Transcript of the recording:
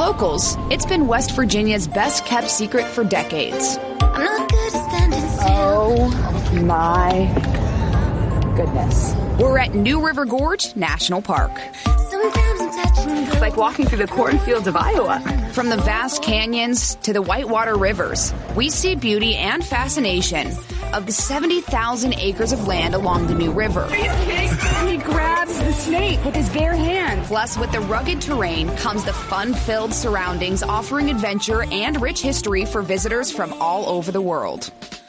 locals, it's been West Virginia's best-kept secret for decades. I'm not good at standing still. Oh, my goodness. We're at New River Gorge National Park. Sometimes I'm touching and It's like walking through the cornfields of Iowa. From the vast canyons to the whitewater rivers, we see beauty and fascination of the 70,000 acres of land along the New River. Are you kidding? He grabs the snake with his bare hands. Plus, with the rugged terrain comes the fun-filled surroundings, offering adventure and rich history for visitors from all over the world.